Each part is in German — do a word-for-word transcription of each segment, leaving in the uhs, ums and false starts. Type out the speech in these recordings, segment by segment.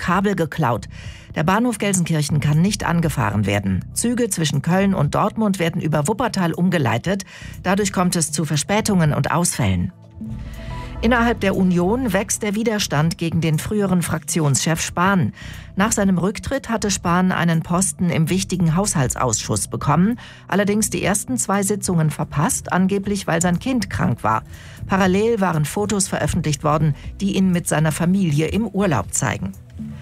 Kabel geklaut. Der Bahnhof Gelsenkirchen kann nicht angefahren werden. Züge zwischen Köln und Dortmund werden über Wuppertal umgeleitet. Dadurch kommt es zu Verspätungen und Ausfällen. Innerhalb der Union wächst der Widerstand gegen den früheren Fraktionschef Spahn. Nach seinem Rücktritt hatte Spahn einen Posten im wichtigen Haushaltsausschuss bekommen, allerdings die ersten zwei Sitzungen verpasst, angeblich weil sein Kind krank war. Parallel waren Fotos veröffentlicht worden, die ihn mit seiner Familie im Urlaub zeigen.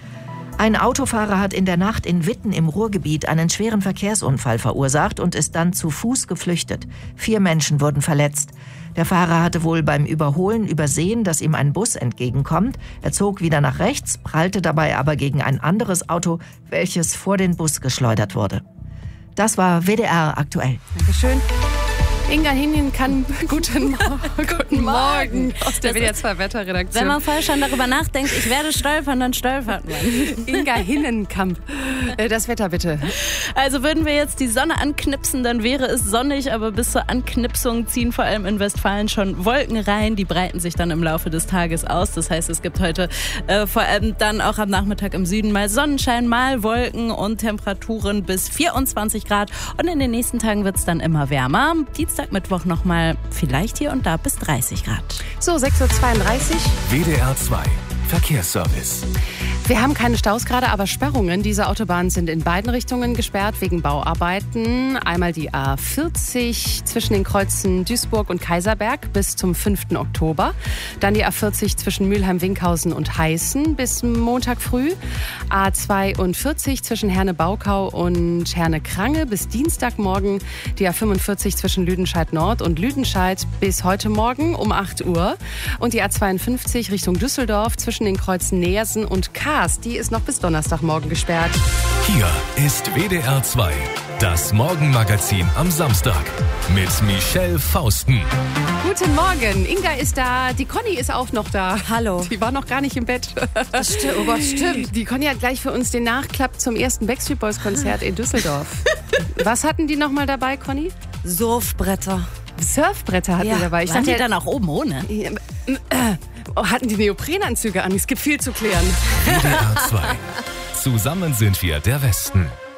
Ein Autofahrer hat in der Nacht in Witten im Ruhrgebiet einen schweren Verkehrsunfall verursacht und ist dann zu Fuß geflüchtet. Vier Menschen wurden verletzt. Der Fahrer hatte wohl beim Überholen übersehen, dass ihm ein Bus entgegenkommt. Er zog wieder nach rechts, prallte dabei aber gegen ein anderes Auto, welches vor den Bus geschleudert wurde. Das war W D R aktuell. Dankeschön. Inga Hinnenkamp, guten, guten Morgen aus der W D R zwei Wetterredaktion. Wenn man vorher schon darüber nachdenkt, ich werde stolpern, dann stolpert man. Inga Hinnenkamp, das Wetter bitte. Also würden wir jetzt die Sonne anknipsen, dann wäre es sonnig, aber bis zur Anknipsung ziehen vor allem in Westfalen schon Wolken rein. Die breiten sich dann im Laufe des Tages aus. Das heißt, es gibt heute äh, vor allem dann auch am Nachmittag im Süden mal Sonnenschein, mal Wolken und Temperaturen bis vierundzwanzig Grad. Und in den nächsten Tagen wird es dann immer wärmer. Dienstag Mittwoch nochmal vielleicht hier und da bis dreißig Grad. So, sechs Uhr zweiunddreißig. W D R zwei Verkehrsservice. Wir haben keine Staus gerade, aber Sperrungen. Diese Autobahnen sind in beiden Richtungen gesperrt wegen Bauarbeiten. Einmal die A vierzig zwischen den Kreuzen Duisburg und Kaiserberg bis zum fünften Oktober. Dann die A vierzig zwischen Mülheim-Winkhausen und Heißen bis Montag früh. A zweiundvierzig zwischen Herne-Baukau und Herne-Krange bis Dienstagmorgen. Die A fünfundvierzig zwischen Lüdenscheid-Nord und Lüdenscheid bis heute Morgen um acht Uhr. Und die A zweiundfünfzig Richtung Düsseldorf zwischen den Kreuzen Neersen und Kaas. Die ist noch bis Donnerstagmorgen gesperrt. Hier ist W D R zwei, das Morgenmagazin am Samstag mit Michelle Fausten. Guten Morgen, Inga ist da, die Conny ist auch noch da. Hallo. Die war noch gar nicht im Bett. Das stimmt, oh Gott, stimmt. Die Conny hat gleich für uns den Nachklapp zum ersten Backstreet Boys Konzert in Düsseldorf. Was hatten die nochmal dabei, Conny? Surfbretter. Surfbretter hatten ja, die dabei. Ich waren dachte, die dann auch oben ohne? Ja, äh, oh, hatten die Neoprenanzüge an? Es gibt viel zu klären. W D R zwei. Zusammen sind wir der Westen.